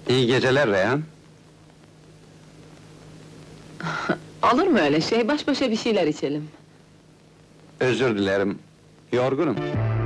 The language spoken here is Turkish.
İyi geceler Reyhan. Olur mu öyle şey? Baş başa bir şeyler içelim. Özür dilerim, yorgunum.